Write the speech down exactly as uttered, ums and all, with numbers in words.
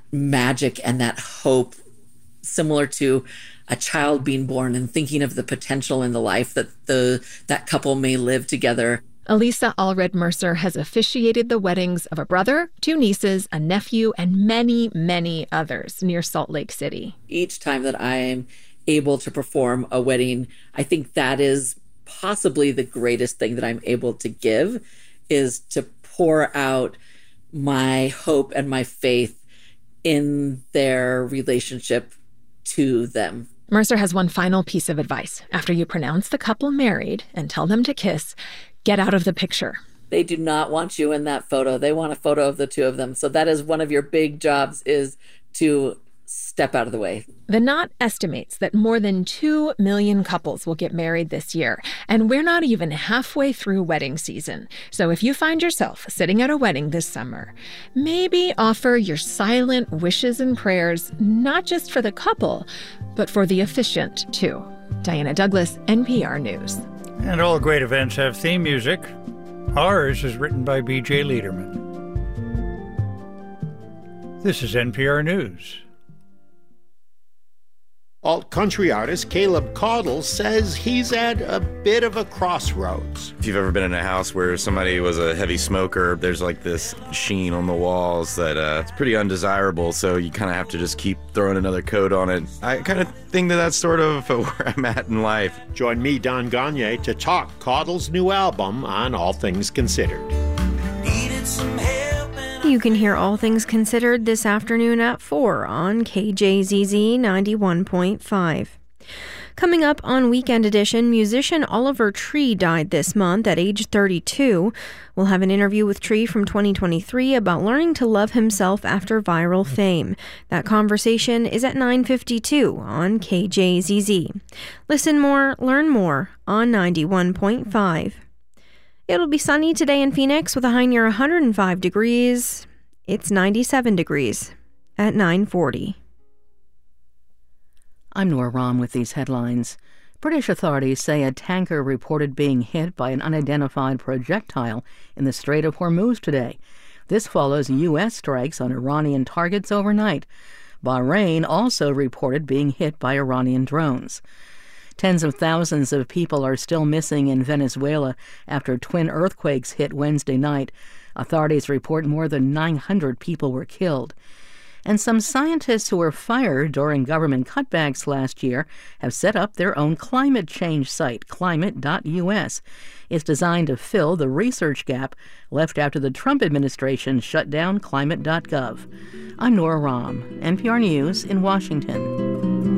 magic and that hope, similar to a child being born and thinking of the potential in the life that the that couple may live together. Elisa Allred Mercer has officiated the weddings of a brother, two nieces, a nephew, and many, many others near Salt Lake City. Each time that I'm able to perform a wedding, I think that is possibly the greatest thing that I'm able to give, is to pour out my hope and my faith in their relationship to them. Mercer has one final piece of advice. After you pronounce the couple married and tell them to kiss, get out of the picture. They do not want you in that photo. They want a photo of the two of them. So that is one of your big jobs, is to step out of the way. The Knot estimates that more than two million couples will get married this year, and we're not even halfway through wedding season. So if you find yourself sitting at a wedding this summer, maybe offer your silent wishes and prayers, not just for the couple, but for the officiant, too. Diana Douglas, N P R News. And all great events have theme music. Ours is written by B J Liederman. This is N P R News. Alt-country artist Caleb Caudle says he's at a bit of a crossroads. If you've ever been in a house where somebody was a heavy smoker, there's like this sheen on the walls that uh, it's pretty undesirable, so you kind of have to just keep throwing another coat on it. I kind of think that that's sort of where I'm at in life. Join me, Don Gagne, to talk Caudle's new album on All Things Considered. Needed some help. You can hear All Things Considered this afternoon at four on K J Z Z ninety-one point five. Coming up on Weekend Edition, musician Oliver Tree died this month at age thirty-two. We'll have an interview with Tree from twenty twenty-three about learning to love himself after viral fame. That conversation is at nine fifty-two on K J Z Z. Listen more, learn more on ninety-one point five. It'll be sunny today in Phoenix with a high near one hundred five degrees. It's ninety-seven degrees at nine forty. I'm Nora Rahm with these headlines. British authorities say a tanker reported being hit by an unidentified projectile in the Strait of Hormuz today. This follows U S strikes on Iranian targets overnight. Bahrain also reported being hit by Iranian drones. Tens of thousands of people are still missing in Venezuela after twin earthquakes hit Wednesday night. Authorities report more than nine hundred people were killed. And some scientists who were fired during government cutbacks last year have set up their own climate change site, climate dot U S. It's designed to fill the research gap left after the Trump administration shut down climate dot gov. I'm Nora Rahm, N P R News in Washington.